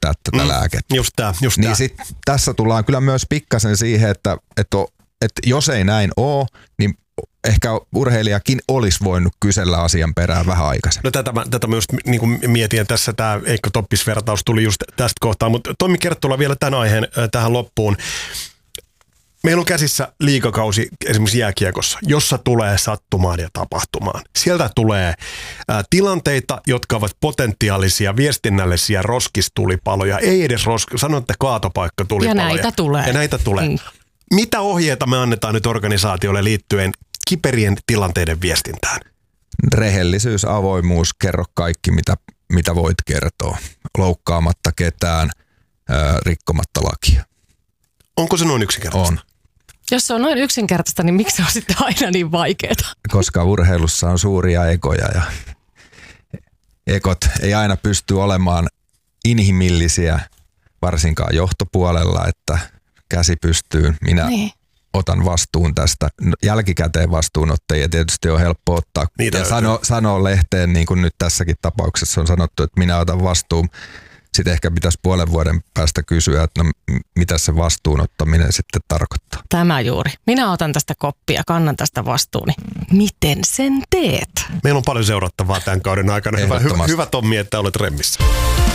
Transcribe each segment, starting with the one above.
käyttää tätä lääkettä. Just tää. Niin sit tässä tullaan kyllä myös pikkasen siihen, että jos ei näin ole, niin ehkä urheilijakin olisi voinut kysellä asian perään vähän aikaisemmin. No tätä mä just niin kuin mietin tässä, tämä Eikko Toppis-vertaus tuli just tästä kohtaa, mutta Tommi Kerttula vielä tämän aiheen tähän loppuun. Meillä on käsissä liigakausi esimerkiksi jääkiekossa, jossa tulee sattumaan ja tapahtumaan. Sieltä tulee tilanteita, jotka ovat potentiaalisia viestinnällisiä roskistulipaloja. Ei edes sanon, että kaatopaikkatulipaloja. Ja näitä tulee. Mitä ohjeita me annetaan nyt organisaatiolle liittyen kiperien tilanteiden viestintään? Rehellisyys, avoimuus, kerro kaikki, mitä voit kertoa. Loukkaamatta ketään, rikkomatta lakia. Onko se noin yksinkertaista? On. Jos se on noin yksinkertaista, niin miksi se on sitten aina niin vaikeaa? Koska urheilussa on suuria ekoja ja ekot ei aina pysty olemaan inhimillisiä, varsinkaan johtopuolella, että käsi pystyyn. Minä otan vastuun tästä. Jälkikäteen vastuunottajia tietysti on helppo ottaa. Niitä ja sanoo lehteen, niin kuin nyt tässäkin tapauksessa on sanottu, että minä otan vastuun. Sitten ehkä pitäisi puolen vuoden päästä kysyä, että no, mitä se vastuunottaminen sitten tarkoittaa. Tämä juuri. Minä otan tästä koppia, kannan tästä vastuuni. Miten sen teet? Meillä on paljon seurattavaa tämän kauden aikana. Hyvä Tommi, että olet remmissä.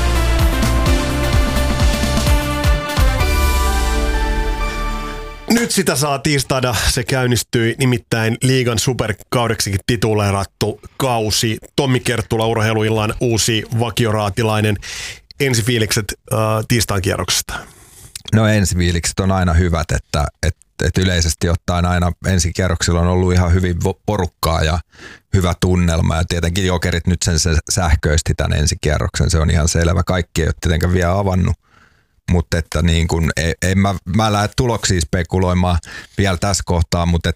Nyt sitä saa tiistaina, se käynnistyi nimittäin liigan superkaudeksikin tituleerattu kausi. Tommi Kerttula, Urheiluillan uusi vakioraatilainen. Ensifiilikset tiistain kierroksesta? No ensifiilikset on aina hyvät, että yleisesti ottaen aina ensikierroksilla on ollut ihan hyvin porukkaa ja hyvä tunnelma. Ja tietenkin Jokerit nyt sen sähköisti tämän ensikierroksen, se on ihan selvä. Kaikki ei ole tietenkään vielä avannut. Mutta että niin kun, en mä lähde tuloksia spekuloimaan vielä tässä kohtaa, mutta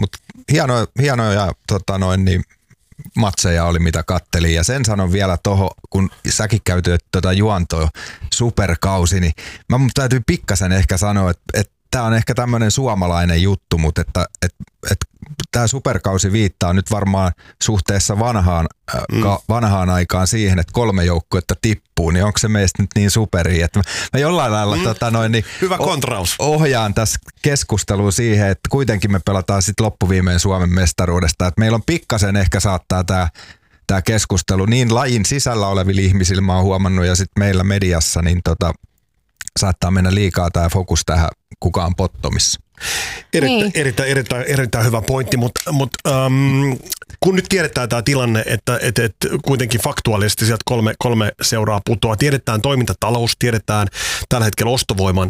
hienoja matseja oli mitä kattelin. Ja sen sanon vielä tohon, kun säkin käytyt juontoa superkausi, niin mun täytyy pikkasen ehkä sanoa, että tämä on ehkä tämmöinen suomalainen juttu, mutta että tämä superkausi viittaa nyt varmaan suhteessa vanhaan aikaan siihen, että 3 joukkuetta tippuu, niin onko se meistä nyt niin superi, että mä jollain lailla hyvä kontraus. Ohjaan tässä keskustelua siihen, että kuitenkin me pelataan sitten loppuviimein Suomen mestaruudesta, että meillä on pikkasen ehkä saattaa tämä keskustelu niin lajin sisällä olevilla ihmisillä, mä oon huomannut, ja sitten meillä mediassa, niin saattaa mennä liikaa tämä fokus tähän kukaan pottomissa. Erittäin hyvä pointti, mutta kun nyt tiedetään tämä tilanne, että kuitenkin faktuaalisesti sieltä kolme seuraa putoaa, tiedetään toimintatalous, tiedetään tällä hetkellä ostovoiman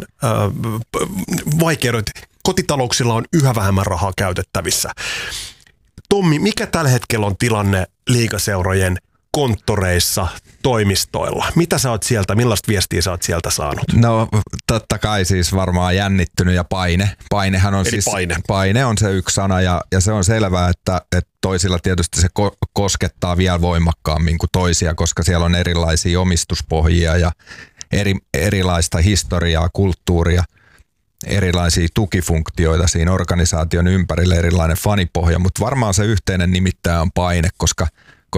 vaikeudet, kotitalouksilla on yhä vähemmän rahaa käytettävissä. Tommi, mikä tällä hetkellä on tilanne liigaseurojen konttoreissa, toimistoilla? Mitä sä oot sieltä, millaista viestiä sä oot sieltä saanut? No totta kai siis varmaan jännittynyt ja paine. Painehan on paine on se yksi sana ja se on selvää, että toisilla tietysti se koskettaa vielä voimakkaammin kuin toisia, koska siellä on erilaisia omistuspohjia ja erilaista historiaa, kulttuuria, erilaisia tukifunktioita siinä organisaation ympärille, erilainen fanipohja, mutta varmaan se yhteinen nimittäjä on paine, koska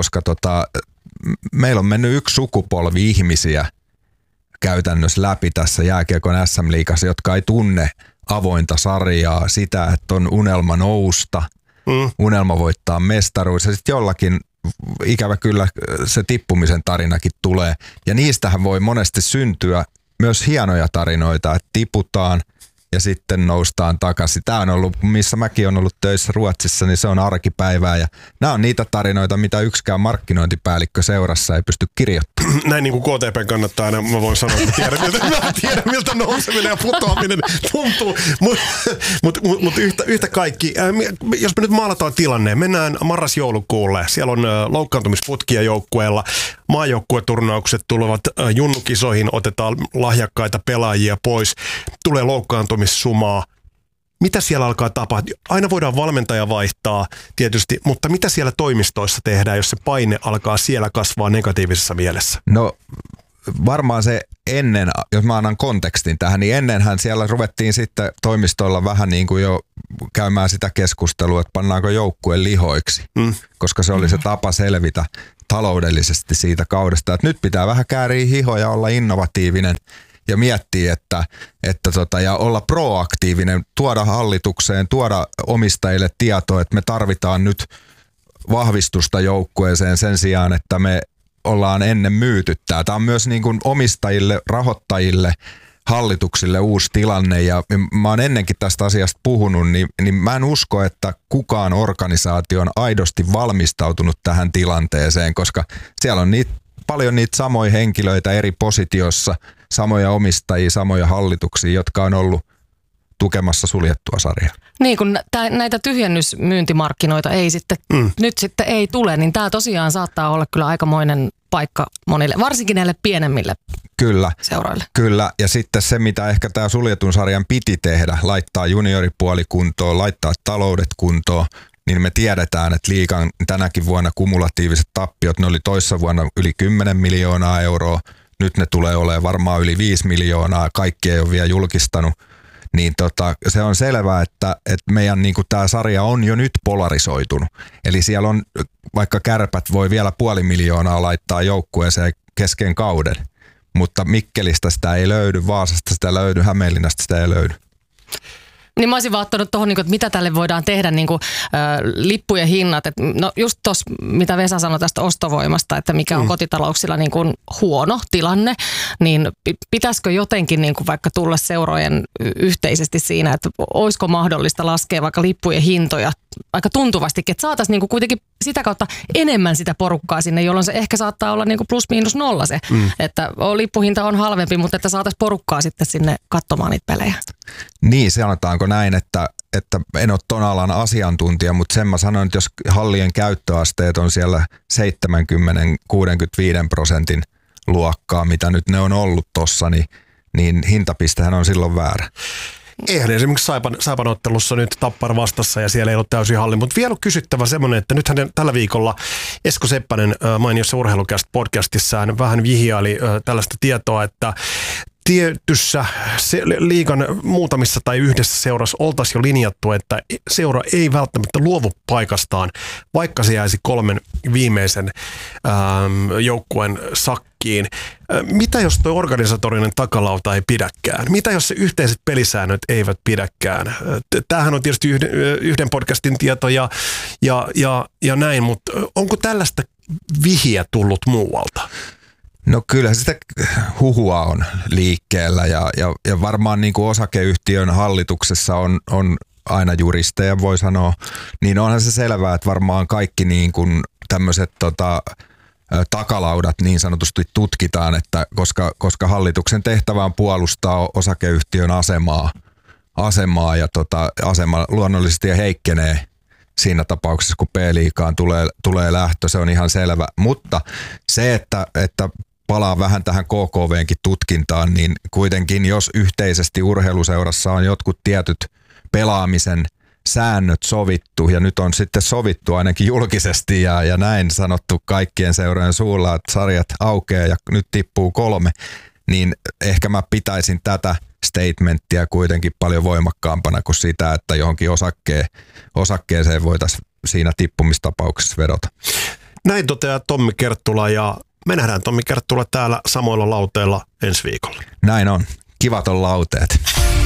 meillä on mennyt yksi sukupolvi ihmisiä käytännössä läpi tässä jääkiekon SM-liigassa, jotka ei tunne avointa sarjaa, sitä, että on unelma nousta, unelma voittaa mestaruus ja sitten jollakin ikävä kyllä se tippumisen tarinakin tulee. Ja niistähän voi monesti syntyä myös hienoja tarinoita, että tiputaan ja sitten noustaan takaisin. Tämä on ollut, missä mäkin olen ollut töissä Ruotsissa, niin se on arkipäivää ja nämä on niitä tarinoita, mitä yksikään markkinointipäällikkö seurassa ei pysty kirjoittamaan. Näin niin kuin KTP:n kannattaa aina, mä voin sanoa, että tiedän miltä nouseminen ja putoaminen tuntuu, mutta yhtä kaikki, jos me nyt maalataan tilanne, mennään marras-joulukuulle, siellä on loukkaantumisputkia joukkueella, maajoukkueturnaukset tulevat junnukisoihin, otetaan lahjakkaita pelaajia pois, tulee loukkaantumissumaa. Mitä siellä alkaa tapahtua? Aina voidaan valmentaja vaihtaa tietysti, mutta mitä siellä toimistoissa tehdään, jos se paine alkaa siellä kasvaa negatiivisessa mielessä? No varmaan se ennen, jos mä annan kontekstin tähän, niin ennenhän siellä ruvettiin sitten toimistolla vähän niin kuin jo käymään sitä keskustelua, että pannaanko joukkueen lihoiksi, koska se oli se tapa selvitä taloudellisesti siitä kaudesta. Et nyt pitää vähän kääriä hihoja, olla innovatiivinen ja miettiä, ja olla proaktiivinen, tuoda hallitukseen, tuoda omistajille tietoa, että me tarvitaan nyt vahvistusta joukkueeseen sen sijaan, että me ollaan ennen myyty. Tämä on myös niin kuin omistajille, rahoittajille, hallituksille uusi tilanne ja mä oon ennenkin tästä asiasta puhunut, niin mä en usko, että kukaan organisaatio on aidosti valmistautunut tähän tilanteeseen, koska siellä on paljon niitä samoja henkilöitä eri positiossa, samoja omistajia, samoja hallituksia, jotka on ollut tukemassa suljettua sarjaa. Niin, kun näitä tyhjennysmyyntimarkkinoita ei sitten, nyt sitten ei tule, niin tämä tosiaan saattaa olla kyllä aikamoinen paikka monille, varsinkin näille pienemmille seuroille. Kyllä, ja sitten se, mitä ehkä tämä suljetun sarjan piti tehdä, laittaa junioripuoli kuntoon, laittaa taloudet kuntoon, niin me tiedetään, että liigan tänäkin vuonna kumulatiiviset tappiot, ne oli toissa vuonna yli 10 miljoonaa euroa, nyt ne tulee olemaan varmaan yli 5 miljoonaa, kaikki ei ole vielä julkistanut. Niin se on selvää, että meidän niin tämä sarja on jo nyt polarisoitunut. Eli siellä on, vaikka Kärpät voi vielä 500 000 laittaa joukkueeseen kesken kauden, mutta Mikkelistä sitä ei löydy, Vaasasta sitä löydy, Hämeenlinnasta sitä ei löydy. Niin mä olisin vaan ottanut tuohon, että mitä tälle voidaan tehdä, lippujen hinnat. No just tuossa, mitä Vesa sanoi tästä ostovoimasta, että mikä on kotitalouksilla niin kuin huono tilanne, niin pitäisikö jotenkin niin kuin vaikka tulla seurojen yhteisesti siinä, että olisiko mahdollista laskea vaikka lippujen hintoja aika tuntuvastikin, että saataisiin niin kuin kuitenkin sitä kautta enemmän sitä porukkaa sinne, jolloin se ehkä saattaa olla niin kuin plus miinus nolla se, että lippuhinta on halvempi, mutta että saataisiin porukkaa sitten sinne katsomaan niitä pelejä. Niin, sanotaanko näin, että en ole ton alan asiantuntija, mutta sen mä sanoin, että jos hallien käyttöasteet on siellä 70-65% luokkaa, mitä nyt ne on ollut tossa, niin hintapistehän on silloin väärä. Eihän esimerkiksi Saipan ottelussa nyt Tappara vastassa ja siellä ei ollut täysin halli, mutta vielä on kysyttävä semmoinen, että nythän tällä viikolla Esko Seppänen mainiossa Urheilucast podcastissaan vähän vihjaili tällaista tietoa, että tietyssä liigan muutamissa tai yhdessä seurassa oltaisiin jo linjattu, että seura ei välttämättä luovu paikastaan, vaikka se jäisi 3 viimeisen joukkueen sakkiin. Mitä jos tuo organisatorinen takalauta ei pidäkään? Mitä jos se yhteiset pelisäännöt eivät pidäkään? Tämähän on tietysti yhden podcastin tieto ja näin, mutta onko tällaista vihiä tullut muualta? No kyllä sitä huhua on liikkeellä ja varmaan niin kuin osakeyhtiön hallituksessa on aina juristeja, voi sanoa, niin onhan se selvää, että varmaan kaikki niin kuin tämmöiset takalaudat niin sanotusti tutkitaan, että koska hallituksen tehtävä on puolustaa osakeyhtiön asemaa ja asema luonnollisesti heikkenee siinä tapauksessa, kun P-liigaan tulee lähtö, se on ihan selvä. Mutta se, että palaa vähän tähän KKV:nkin tutkintaan, niin kuitenkin jos yhteisesti urheiluseurassa on jotkut tietyt pelaamisen säännöt sovittu, ja nyt on sitten sovittu ainakin julkisesti ja näin sanottu kaikkien seurojen suulla, että sarjat aukeaa ja nyt tippuu 3, niin ehkä mä pitäisin tätä statementtia kuitenkin paljon voimakkaampana kuin sitä, että johonkin osakkeeseen voitaisiin siinä tippumistapauksessa vedota. Näin toteaa Tommi Kerttula ja me nähdään Tommi Kerttula täällä samoilla lauteilla ensi viikolla. Näin on. Kivat on lauteet.